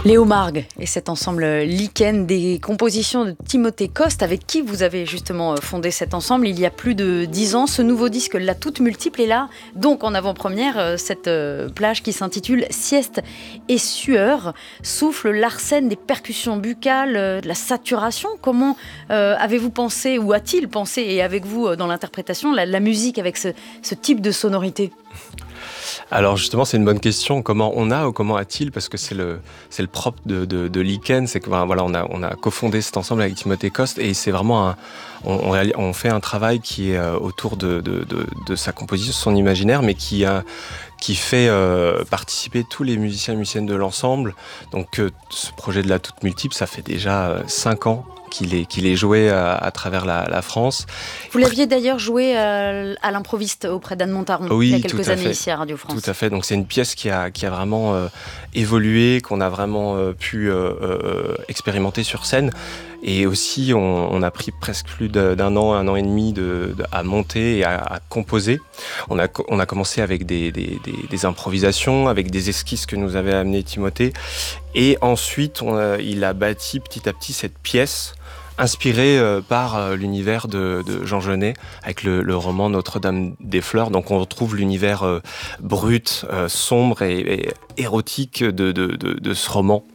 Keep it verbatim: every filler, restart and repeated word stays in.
Léo Margues et cet ensemble Lichen, des compositions de Timothée Coste, avec qui vous avez justement fondé cet ensemble il y a plus de dix ans. Ce nouveau disque, La Toute Multiple, est là, donc en avant-première, cette plage qui s'intitule Sieste et sueur, souffle, l'arsène, des percussions buccales, de la saturation. Comment euh, avez-vous pensé, ou a-t-il pensé, et avec vous dans l'interprétation, la, la musique avec ce, ce type de sonorité ? Alors justement, c'est une bonne question. Comment on a ou comment a-t-il ? Parce que c'est le c'est le propre de de, de Lichen, c'est que ben, voilà, on a on a cofondé cet ensemble avec Timothée Coste et c'est vraiment un on, on, on fait un travail qui est euh, autour de, de de de sa composition, son imaginaire, mais qui a qui fait euh, participer tous les musiciens et musiciennes de l'ensemble. Donc euh, ce projet de La Toute Multiple, ça fait déjà euh, cinq ans qu'il est, qu'il est joué à, à travers la, la France. Vous l'aviez d'ailleurs joué à, à l'improviste auprès d'Anne Montaron, oui, il y a quelques années fait. ici à Radio France. Tout à fait, donc c'est une pièce qui a, qui a vraiment euh, évolué, qu'on a vraiment euh, pu euh, euh, expérimenter sur scène. Et aussi, on, on a pris presque plus d'un an, un an et demi de, de, à monter et à, à composer. On a, on a commencé avec des, des, des, des improvisations, avec des esquisses que nous avait amené Timothée. Et ensuite, on a, il a bâti petit à petit cette pièce inspiré euh, par euh, l'univers de, de Jean Genet, avec le, le roman Notre-Dame des Fleurs. Donc on retrouve l'univers euh, brut, euh, sombre et, et érotique de, de, de, de ce roman.